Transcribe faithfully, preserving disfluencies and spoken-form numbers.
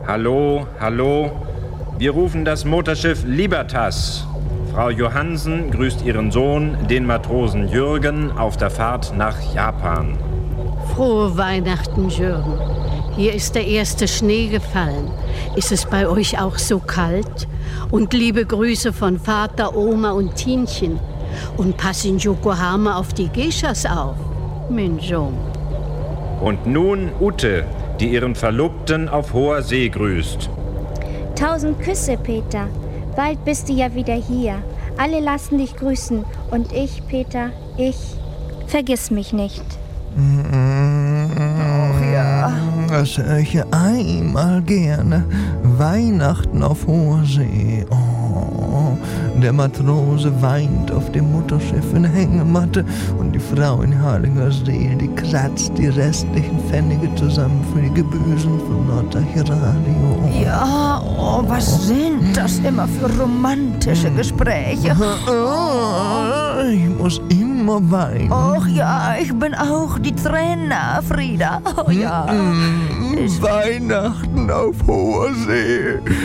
Hallo, hallo. Wir rufen das Motorschiff Libertas. Frau Johansen grüßt ihren Sohn, den Matrosen Jürgen, auf der Fahrt nach Japan. Frohe Weihnachten, Jürgen. Hier ist der erste Schnee gefallen. Ist es bei euch auch so kalt? Und liebe Grüße von Vater, Oma und Tienchen. Und pass in Yokohama auf die Geishas auf, mein Sohn. Und nun Ute, die ihren Verlobten auf hoher See grüßt. Tausend Küsse, Peter. Bald bist du ja wieder hier. Alle lassen dich grüßen. Und ich, Peter, ich, vergiss mich nicht. Ach ja. Das höre ich ja einmal gerne. Weihnachten auf hoher See. Oh, der Matrose weint auf dem Mutterschiff in Hängematte und die Frau in heiliger See, die kratzt die restlichen Pfennige zusammen für die Gebühren von Norddeich-Radio. Ja, oh, was sind das immer für romantische Gespräche? Ich muss immer weinen. Och ja, ich bin auch die Trainer, Frieda. Oh ja. Weihnachten auf hoher See.